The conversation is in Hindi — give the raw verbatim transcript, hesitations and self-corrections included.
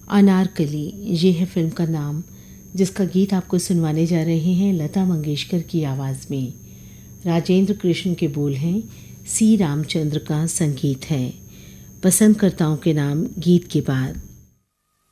अनारकली ये है फिल्म का नाम, जिसका गीत आपको सुनवाने जा रहे हैं लता मंगेशकर की आवाज़ में। राजेंद्र कृष्ण के बोल हैं, सी रामचंद्र का संगीत है। पसंदकर्ताओं के नाम गीत के बाद।